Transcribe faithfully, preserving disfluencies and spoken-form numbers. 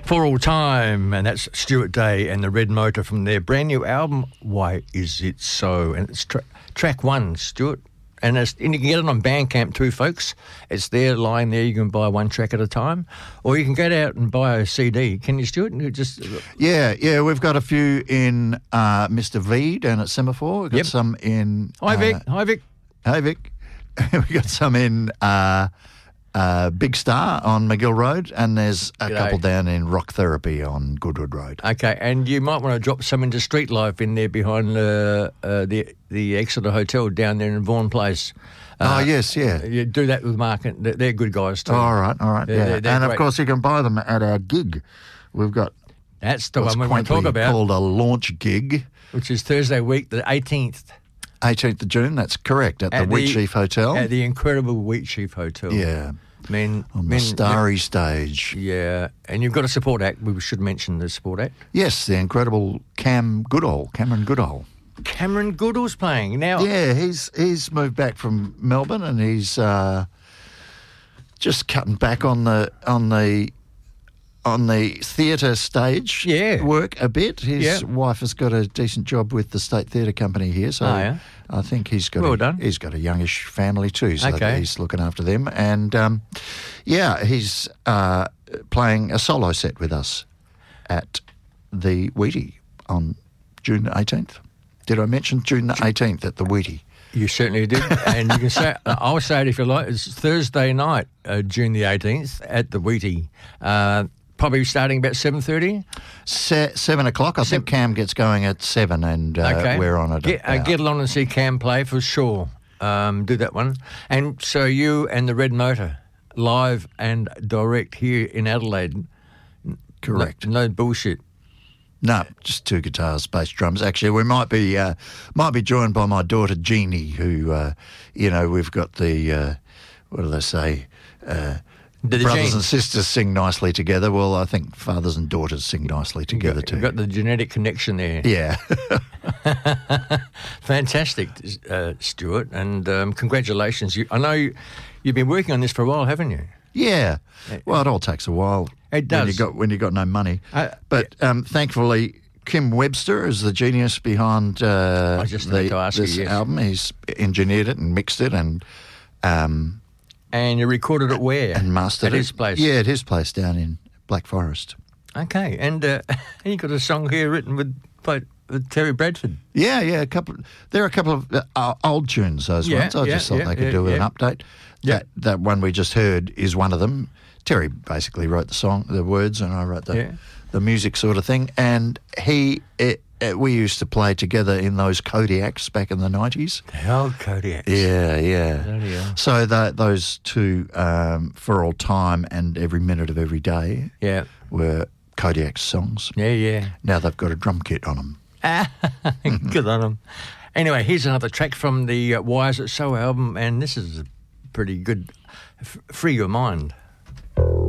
For All Time, and that's Stuart Day and the Red Motor from their brand new album, Why Is It So? And it's tra- track one, Stuart. And, it's, and you can get it on Bandcamp too, folks. It's there, lying there. You can buy one track at a time. Or you can get out and buy a C D. Can you, Stuart? You just Yeah, yeah. We've got a few in uh, Mister V down at Semaphore. We've got Yep. some in... Hi, Vic. Uh, Hi, Vic. Hey, Vic. We've got some in uh, uh, Big Star on McGill Road, and there's a G'day. couple down in Rock Therapy on Goodwood Road. Okay, and you might want to drop some into Street Life in there behind the uh, the the Exeter Hotel down there in Vaughan Place. oh, Uh, yes, yeah. You do that with Mark. And they're, they're good guys too. All right, all right, They're- yeah. they're- they're and, of great. course, you can buy them at our gig. We've got That's the what's one we want to talk quaintly about, called a launch gig. which is Thursday week, the eighteenth, eighteenth of June, that's correct, at, At the Wheat the- Sheaf Hotel. at the incredible Wheatsheaf Hotel. yeah, I mean, on the men- starry stage. Yeah, and you've got a support act. We should mention the support act. Yes, the incredible Cam Goodall, Cameron Goodall. Cameron Goodall's playing now. Yeah, he's he's moved back from Melbourne, and he's uh, just cutting back on the on the on the theatre stage Yeah. work a bit. His Yeah. wife has got a decent job with the State Theatre Company here, so Oh, yeah. I think he's got Well a, done. he's got a youngish family too, so Okay. he's looking after them. And um, yeah, he's uh, playing a solo set with us at the Wheatie on June eighteenth. Did I mention June the eighteenth at the Wheatie? You certainly did, and you can say I'll say it if you like. It's Thursday night, uh, June the eighteenth, at the Wheatie. Uh, probably starting about seven thirty. Se- seven o'clock. I think Cam gets going at seven, and uh, Okay, we're on it. Get, uh, about- get along and see Cam play for sure. Um, do that one, and so you and the Red Motor live and direct here in Adelaide. Correct. No, no bullshit. No, just two guitars, bass, drums. Actually, we might be uh, might be joined by my daughter Jeannie, who uh, you know we've got the uh, what do they say? Uh, The- the brothers genes. and sisters sing nicely together. Well, I think fathers and daughters sing nicely together You've too. got the genetic connection there. yeah. Fantastic, uh, Stuart, and um, congratulations. You, I know you, you've been working on this for a while, haven't you? Yeah, well, it all takes a while. It when you does. got when you got no money. Uh, but um, thankfully, Kim Webster is the genius behind uh, I just the, need to ask you, this yes. album. He's engineered it and mixed it and um, And you recorded it where? and mastered At it. his place? Yeah, at his place down in Black Forest. Okay, and uh, you got a song here written with, by, with Terry Bradford. Yeah, yeah. A couple. There are a couple of uh, old tunes. Those Yeah, ones. I yeah, just thought yeah, they could yeah, do with yeah. an update. Yeah. That that one we just heard is one of them. Terry basically wrote the song, the words, and I wrote the Yeah. the music sort of thing. And he, it, it, we used to play together in those Kodiaks back in the nineties. The old Kodiaks. Yeah, yeah. Bloody hell. So the, those two, um, For All Time and Every Minute of Every Day, Yeah, were Kodiak's songs. yeah, yeah. Now they've got a drum kit on them. Good on them. Anyway, here's another track from the uh, Why Is It So album, and this is pretty good. F- free your mind.